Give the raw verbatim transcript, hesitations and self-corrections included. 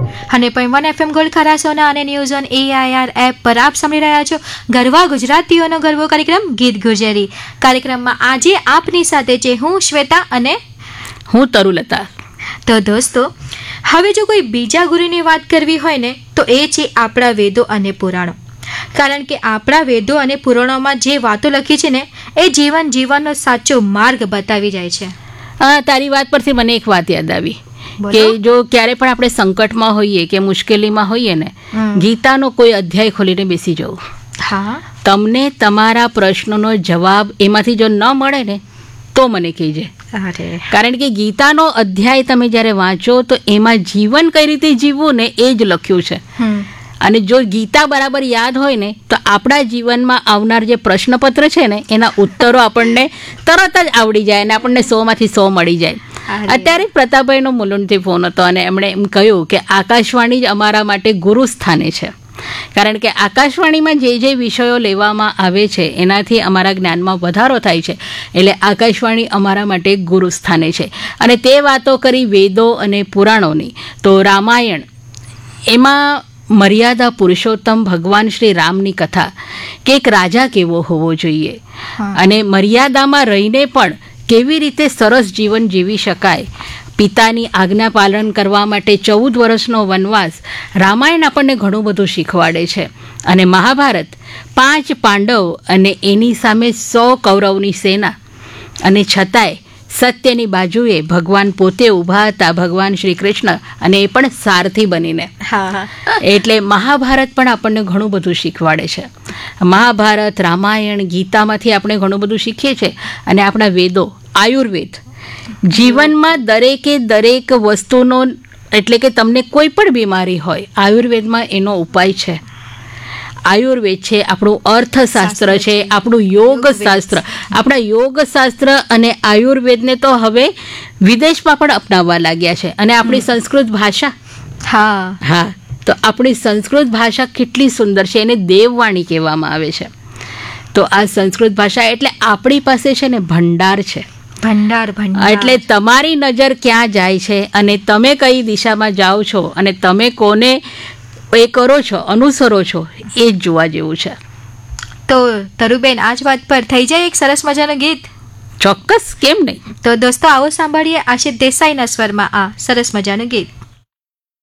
અને one FM gold ખરાસોના અને news on AIR app પર આપ સાંભળી રહ્યા છો ગરવા ગુજરાતીઓનો ગરવો કાર્યક્રમ ગીત ગુજરી. કાર્યક્રમમાં આજે આપની સાથે છે હું શ્વેતા અને હું તરુલતા. તો દોસ્તો, હવે જો કોઈ બીજા ગુરુની વાત કરવી હોય ને તો એ છે આપણા વેદો અને પુરાણો. કારણ કે આપણા વેદો અને પુરાણોમાં જે વાતો લખી છે ને એ જીવન જીવનનો સાચો માર્ગ બતાવી જાય છે. હા, તારી વાત પરથી મને એક વાત યાદ આવી કે જો ક્યારે પણ આપણે સંકટમાં હોઈએ કે મુશ્કેલીમાં હોઈએ ને, ગીતાનો કોઈ અધ્યાય ખોલીને બેસી જવું. હા, તમને તમારા પ્રશ્નનો જવાબ એમાંથી જો ન મળે ને તો મને કહેજે. કારણ કે ગીતાનો અધ્યાય તમે જ્યારે વાંચો તો એમાં જીવન કઈ રીતે જીવવું ને એ જ લખ્યું છે. અને જો ગીતા બરાબર યાદ હોય ને તો આપણા જીવનમાં આવનાર જે પ્રશ્નપત્ર છે ને એના ઉત્તરો આપણને તરત જ આવડી જાય અને આપણને સો માંથી સો મળી જાય. અત્યારે પ્રતાપભાઈનો મુલુંડથી ફોન હતો અને એમણે એમ કહ્યું કે આકાશવાણી જ અમારા માટે ગુરુ સ્થાને છે. કારણ કે આકાશવાણીમાં જે જે વિષયો લેવામાં આવે છે એનાથી અમારા જ્ઞાનમાં વધારો થાય છે. એટલે આકાશવાણી અમારા માટે ગુરુ સ્થાને છે. અને તે વાતો કરી વેદો અને પુરાણોની, તો રામાયણ એમાં મર્યાદા પુરુષોત્તમ ભગવાન શ્રી રામની કથા કે એક રાજા કેવો હોવો જોઈએ અને મર્યાદામાં રહીને પણ કેવી રીતે સરસ જીવન જીવી શકાય, પિતાની આજ્ઞા પાલન કરવા માટે ચૌદ વર્ષનો વનવાસ, રામાયણ આપણને ઘણું બધું શીખવાડે છે. અને મહાભારત પાંચ પાંડવ અને એની સામે સો કૌરવની સેના, અને છતાંય સત્યની બાજુએ ભગવાન પોતે ઊભા હતા, ભગવાન શ્રી કૃષ્ણ, અને એ પણ સારથી બનીને. એટલે મહાભારત પણ આપણને ઘણું બધું શીખવાડે છે. મહાભારત, રામાયણ, ગીતામાંથી આપણે ઘણું બધું શીખીએ છીએ. અને આપણા વેદો, આયુર્વેદ, જીવનમાં દરેકે દરેક વસ્તુનો, એટલે કે તમને કોઈ પણ બીમારી હોય આયુર્વેદમાં એનો ઉપાય છે. આયુર્વેદ છે, આપણું અર્થશાસ્ત્ર છે, આપણું યોગશાસ્ત્ર. આપણા યોગશાસ્ત્ર અને આયુર્વેદને તો હવે વિદેશમાં પણ અપનાવવા લાગ્યા છે. અને આપણી સંસ્કૃત ભાષા, હા હા તો આપણી સંસ્કૃત ભાષા કેટલી સુંદર છે, એને દેવવાણી કહેવામાં આવે છે. તો આ સંસ્કૃત ભાષા એટલે આપણી પાસે છે ને ભંડાર છે. ભંડાર ભંડાર એટલે તમારી નજર ક્યાં જાય છે અને તમે કઈ દિશામાં જાઓ છો અને તમે કોને એ કરો છો, અનુસરો છો, એ જ જોવા જેવું છે. તો તરુબેન, આ જ વાત પર થઈ જાય એક સરસ મજાનું ગીત. ચોક્કસ, કેમ નહીં. તો દોસ્તો, આવો સાંભળીએ આશિષ દેસાઈના સ્વરમાં આ સરસ મજાનું ગીત.